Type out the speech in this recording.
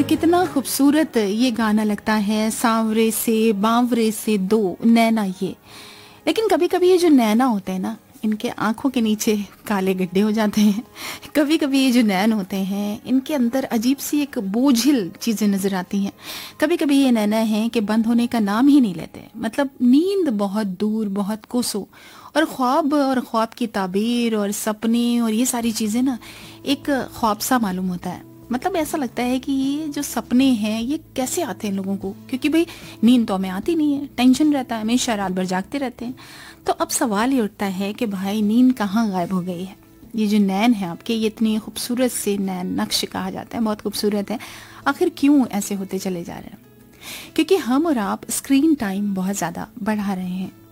कितना खूबसूरत ये गाना लगता है, सांवरे से बावरे से दो नैना ये। लेकिन कभी कभी ये जो नैना होते हैं ना, इनके आंखों के नीचे काले गड्ढे हो जाते हैं। कभी कभी ये जो नैन होते हैं, इनके अंदर अजीब सी एक बोझिल चीज़ें नज़र आती हैं। कभी कभी ये नैना हैं कि बंद होने का नाम ही नहीं लेते, मतलब नींद बहुत दूर, बहुत कोसों। और ख्वाब की ताबीर और सपने और ये सारी चीज़ें ना एक ख्वाब सा मालूम होता है। मतलब ऐसा लगता है कि ये जो सपने हैं ये कैसे आते हैं लोगों को, क्योंकि भाई नींद तो हमें आती नहीं है, टेंशन रहता है, हमेशा रात भर जागते रहते हैं। तो अब सवाल ये उठता है कि भाई नींद कहाँ गायब हो गई है। ये जो नैन है आपके, ये इतनी खूबसूरत से नैन नक्श कहा जाता है, बहुत खूबसूरत है। आखिर क्यों ऐसे होते चले जा रहे हैं? क्योंकि हम और आप स्क्रीन टाइम बहुत ज़्यादा बढ़ा रहे हैं।